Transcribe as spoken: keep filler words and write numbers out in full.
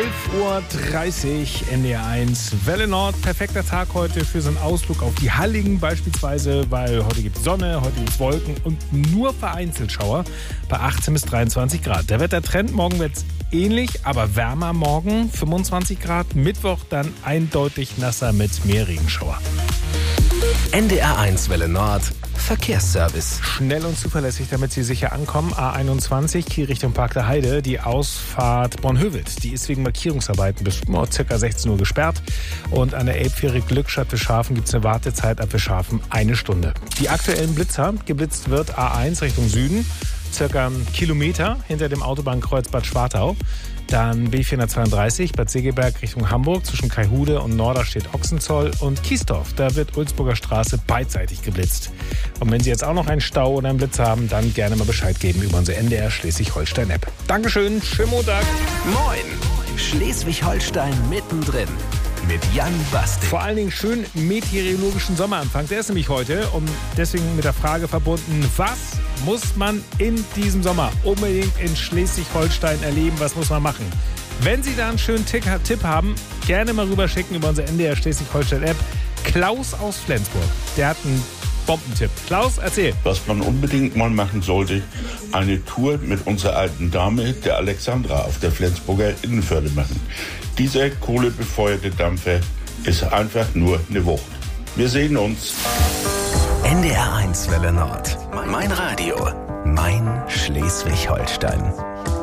elf Uhr dreißig, N D R eins, Welle Nord. Perfekter Tag heute für so einen Ausflug auf die Halligen beispielsweise, weil heute gibt es Sonne, heute gibt es Wolken und nur vereinzelt Schauer bei achtzehn bis dreiundzwanzig Grad. Der Wettertrend, morgen wird es ähnlich, aber wärmer morgen, fünfundzwanzig Grad. Mittwoch dann eindeutig nasser mit mehr Regenschauer. N D R eins Welle Nord Verkehrsservice. Schnell und zuverlässig, damit Sie sicher ankommen. A einundzwanzig, Kiel Richtung Park der Heide. Die Ausfahrt Bornhöved, die ist wegen Markierungsarbeiten bis oh, ca. sechzehn Uhr gesperrt. Und an der Elbfähre Glückstadt Fischhafen gibt es eine Wartezeit ab Fischhafen eine Stunde. Die aktuellen Blitzer, geblitzt wird A eins Richtung Süden, circa einen Kilometer hinter dem Autobahnkreuz Bad Schwartau. Dann B vierhundertzweiunddreißig, Bad Segeberg Richtung Hamburg, zwischen Kaihude und Norderstedt Ochsenzoll und Kiesdorf. Da wird Ulzburger Straße beidseitig geblitzt. Und wenn Sie jetzt auch noch einen Stau oder einen Blitz haben, dann gerne mal Bescheid geben über unsere N D R Schleswig-Holstein-App. Dankeschön, schönen Montag. Moin, Schleswig-Holstein mittendrin mit Jan Bastik. Vor allen Dingen schön meteorologischen Sommeranfang. Der ist nämlich heute und deswegen mit der Frage verbunden, was muss man in diesem Sommer unbedingt in Schleswig-Holstein erleben? Was muss man machen? Wenn Sie da einen schönen Tipp haben, gerne mal rüberschicken über unsere N D R Schleswig-Holstein-App. Klaus aus Flensburg, der hat einen Bombentipp. Klaus, erzähl. Was man unbedingt mal machen sollte, eine Tour mit unserer alten Dame, der Alexandra, auf der Flensburger Innenförde machen. Dieser kohlebefeuerte Dampfer ist einfach nur eine Wucht. Wir sehen uns. N D R eins Welle Nord. Mein Radio. Mein Schleswig-Holstein.